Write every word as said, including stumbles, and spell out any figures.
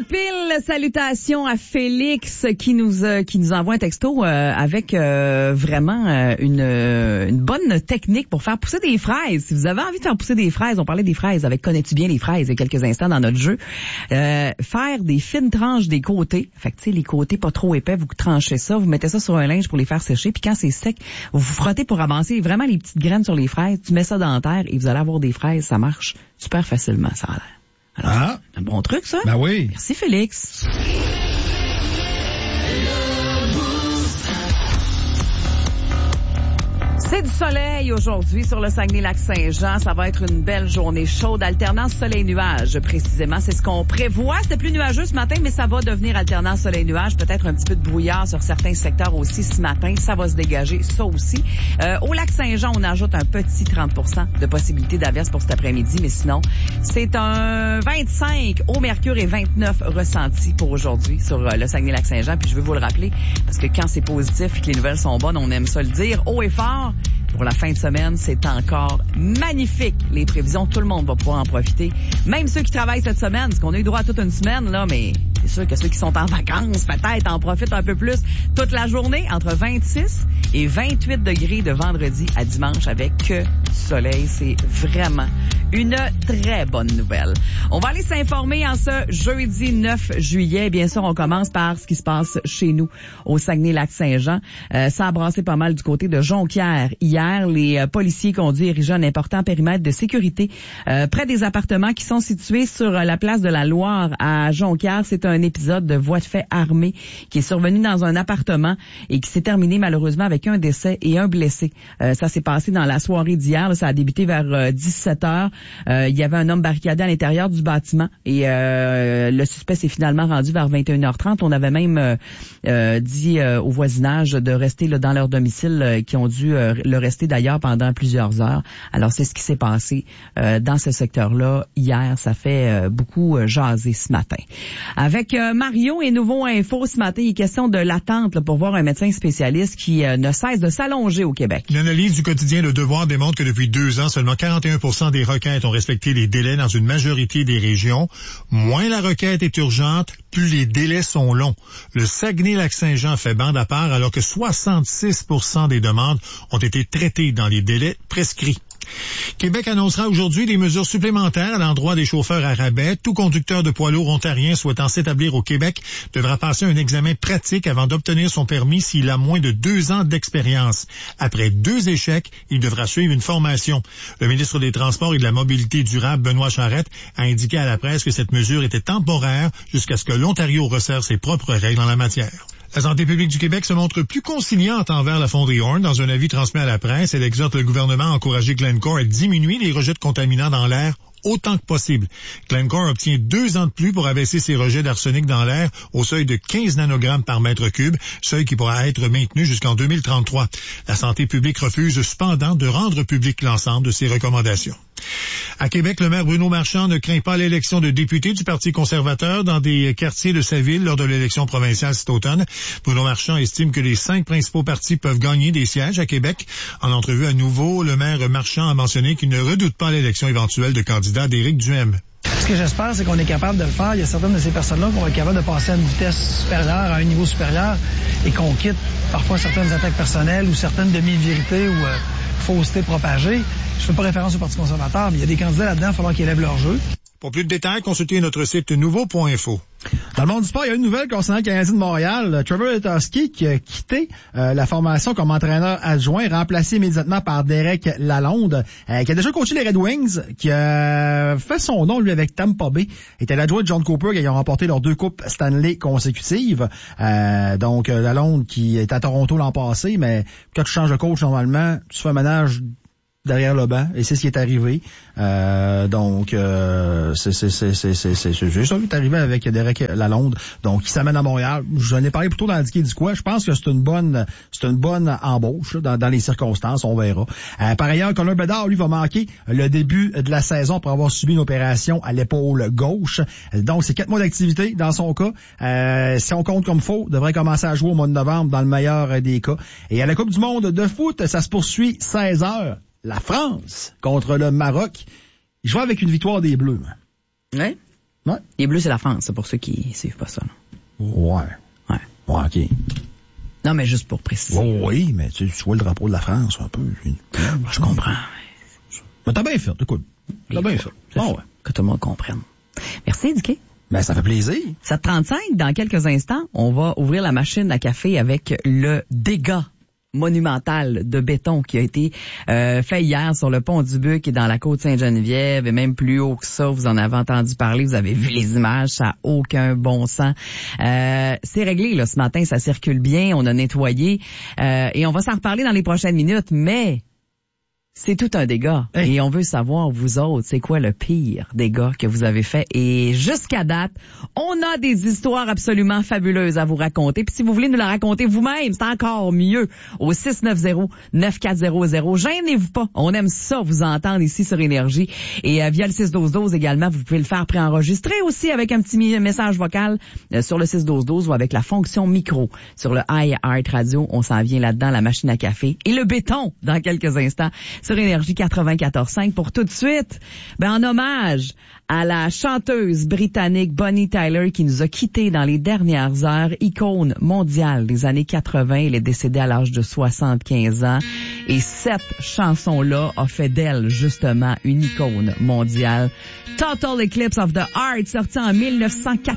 pile, salutations à Félix qui nous euh, qui nous envoie un texto euh, avec euh, vraiment euh, une une bonne technique pour faire pousser des fraises. Si vous avez envie de faire pousser des fraises, on parlait des fraises avec Connais-tu bien les fraises il y a quelques instants dans notre jeu. Euh, faire des fines tranches des côtés. Fait que tu sais les côtés pas trop épais, vous tranchez ça, vous mettez ça sur un linge pour les faire sécher, puis quand c'est sec, vous vous frottez pour avancer vraiment les petites graines sur les fraises, tu mets ça dans la terre et vous allez avoir des fraises, ça marche super facilement, ça a l'air. Alors, ah. un bon truc, ça. Ben oui. Merci, Félix. C'est du soleil aujourd'hui sur le Saguenay-Lac-Saint-Jean. Ça va être une belle journée chaude, alternance soleil-nuage. Précisément, c'est ce qu'on prévoit. C'était plus nuageux ce matin, mais ça va devenir alternance soleil-nuage. Peut-être un petit peu de brouillard sur certains secteurs aussi ce matin. Ça va se dégager, ça aussi. Euh, au Lac-Saint-Jean, on ajoute un petit trente pour cent de possibilité d'averse pour cet après-midi, mais sinon, c'est un vingt-cinq au mercure et vingt-neuf ressenti pour aujourd'hui sur le Saguenay-Lac-Saint-Jean. Puis je veux vous le rappeler, parce que quand c'est positif et que les nouvelles sont bonnes, on aime ça le dire haut et fort. Pour la fin de semaine, c'est encore magnifique. Les prévisions, tout le monde va pouvoir en profiter. Même ceux qui travaillent cette semaine, parce qu'on a eu droit à toute une semaine, là, mais c'est sûr que ceux qui sont en vacances, peut-être, en profitent un peu plus toute la journée, entre vingt-six et vingt-huit degrés de vendredi à dimanche avec que du soleil. C'est vraiment une très bonne nouvelle. On va aller s'informer en ce jeudi neuf juillet. Bien sûr, on commence par ce qui se passe chez nous au Saguenay-Lac-Saint-Jean. Euh, ça a brassé pas mal du côté de Jonquière. Hier, les euh, policiers qui ont dû ériger un important périmètre de sécurité euh, près des appartements qui sont situés sur euh, la place de la Loire à Jonquière. C'est un épisode de voie de fait armée qui est survenu dans un appartement et qui s'est terminé malheureusement avec un décès et un blessé. Euh, ça s'est passé dans la soirée d'hier. Là, ça a débuté vers euh, dix-sept heures. Euh, il y avait un homme barricadé à l'intérieur du bâtiment et euh, le suspect s'est finalement rendu vers vingt et une heures trente. On avait même euh, euh, dit euh, au voisinage de rester là, dans leur domicile, euh, qui ont dû euh, le rester d'ailleurs pendant plusieurs heures. Alors c'est ce qui s'est passé euh, dans ce secteur-là hier. Ça fait euh, beaucoup euh, jaser ce matin. Avec euh, Mario et Nouveau Info ce matin, il est question de l'attente là, pour voir un médecin spécialiste qui euh, ne cesse de s'allonger au Québec. L'analyse du quotidien Le Devoir démontre que depuis deux ans, seulement quarante et un pour cent des requêtes ont respecté les délais dans une majorité des régions. Moins la requête est urgente, plus les délais sont longs. Le Saguenay-Lac-Saint-Jean fait bande à part alors que soixante-six pour cent des demandes ont été traitées dans les délais prescrits. Québec annoncera aujourd'hui des mesures supplémentaires à l'endroit des chauffeurs à rabais. Tout conducteur de poids lourd ontarien souhaitant s'établir au Québec devra passer un examen pratique avant d'obtenir son permis s'il a moins de deux ans d'expérience. Après deux échecs, il devra suivre une formation. Le ministre des Transports et de la Mobilité durable, Benoît Charette, a indiqué à la presse que cette mesure était temporaire jusqu'à ce que l'Ontario resserre ses propres règles en la matière. La santé publique du Québec se montre plus conciliante envers la fonderie Horn. Dans un avis transmis à la presse, elle exhorte le gouvernement à encourager Glencore à diminuer les rejets de contaminants dans l'air autant que possible. Glencore obtient deux ans de plus pour abaisser ses rejets d'arsenic dans l'air au seuil de quinze nanogrammes par mètre cube, seuil qui pourra être maintenu jusqu'en deux mille trente-trois. La santé publique refuse cependant de rendre public l'ensemble de ses recommandations. À Québec, le maire Bruno Marchand ne craint pas l'élection de députés du Parti conservateur dans des quartiers de sa ville lors de l'élection provinciale cet automne. Bruno Marchand estime que les cinq principaux partis peuvent gagner des sièges à Québec. En entrevue à Nouveau, le maire Marchand a mentionné qu'il ne redoute pas l'élection éventuelle de candidat d'Éric Duhem. Ce que j'espère, c'est qu'on est capable de le faire. Il y a certaines de ces personnes-là qui vont être capables de passer à une vitesse supérieure, à un niveau supérieur, et qu'on quitte parfois certaines attaques personnelles ou certaines demi-vérités ou euh, faussetés propagées. Je fais pas référence au Parti conservateur, mais il y a des candidats là-dedans, il va falloir qu'ils élèvent leur jeu. Pour plus de détails, consultez notre site nouveau point info. Dans le monde du sport, il y a une nouvelle concernant le Canadien de Montréal. Trevor Letowski qui a quitté euh, la formation comme entraîneur adjoint, remplacé immédiatement par Derek Lalonde, euh, qui a déjà coaché les Red Wings, qui a fait son nom, lui, avec Tampa Bay. Il était l'adjoint de John Cooper, qui ont remporté leurs deux coupes Stanley consécutives. Euh, donc, Lalonde qui est à Toronto l'an passé, mais quand tu changes de coach, normalement, tu fais un ménage derrière le banc, et c'est ce qui est arrivé. Euh, donc, euh, c'est, c'est, c'est, c'est, c'est, c'est, c'est juste ça qui est arrivé avec Derek Lalonde. Donc, il s'amène à Montréal. Je n'ai parlé plutôt dans l'indiqué du quoi. Je pense que c'est une bonne, c'est une bonne embauche, là, dans, dans les circonstances. On verra. Euh, par ailleurs, Connor Bedard, lui, va manquer le début de la saison pour avoir subi une opération à l'épaule gauche. Donc, c'est quatre mois d'activité dans son cas. Euh, si on compte comme faux, devrait commencer à jouer au mois de novembre dans le meilleur des cas. Et à la Coupe du monde de foot, ça se poursuit seize heures. La France contre le Maroc. Ils jouent avec une victoire des Bleus. Ouais. Ouais. Les Bleus, c'est la France, c'est pour ceux qui suivent pas ça. Là. Ouais. Ouais. Ouais, OK. Non, mais juste pour préciser. Oh, oui, mais tu, tu vois le drapeau de la France un peu. Je comprends. Mais t'as bien fait, écoute. T'as bien fait. Oh, ouais. Que tout le monde comprenne. Merci, Dicky. Ben, ça fait plaisir. sept heures trente-cinq, dans quelques instants, on va ouvrir la machine à café avec le dégât monumental de béton qui a été euh, fait hier sur le pont du Buc et dans la côte Sainte-Geneviève et même plus haut que ça. Vous en avez entendu parler, vous avez vu les images, ça n'a aucun bon sens. Euh, c'est réglé là ce matin, ça circule bien, on a nettoyé euh, et on va s'en reparler dans les prochaines minutes, mais c'est tout un dégât. Hey. Et on veut savoir, vous autres, c'est quoi le pire dégât que vous avez fait. Et jusqu'à date, on a des histoires absolument fabuleuses à vous raconter. Puis si vous voulez nous la raconter vous-même, c'est encore mieux. Au six neuf zéro neuf quatre zéro zéro. Gênez-vous pas. On aime ça, vous entendre ici sur Énergie. Et euh, via le six douze douze également, vous pouvez le faire préenregistrer aussi avec un petit message vocal euh, sur le six douze douze ou avec la fonction micro sur le iHeart Radio. On s'en vient là-dedans, la machine à café. Et le béton, dans quelques instants. Sur Énergie quatre-vingt-quatorze cinq pour tout de suite. Ben, en hommage à la chanteuse britannique Bonnie Tyler qui nous a quittés dans les dernières heures, icône mondiale des années quatre-vingts. Elle est décédée à l'âge de soixante-quinze ans. Et cette chanson-là a fait d'elle, justement, une icône mondiale. Total Eclipse of the Heart, sorti en mille neuf cent quatre-vingt.